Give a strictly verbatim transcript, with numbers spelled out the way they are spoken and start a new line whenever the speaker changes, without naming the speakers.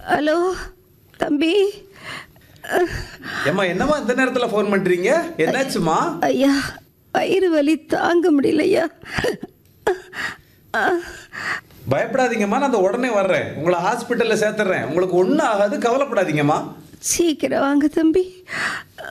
Hello தம்பி.
ஏம்மா என்னம்மா இந்த நேரத்தில் ஃபோன் பண்ணுறீங்க? என்னாச்சுமா?
ஐயா வயிறு வலி தாங்க முடியலையா.
பயப்படாதீங்கம்மா, நான் அந்த உடனே வர்றேன், உங்களை ஹாஸ்பிட்டலில் சேர்த்துறேன். உங்களுக்கு ஒன்றும் ஆகாது, கவலைப்படாதீங்கம்மா.
சீக்கிரம் வாங்க தம்பி.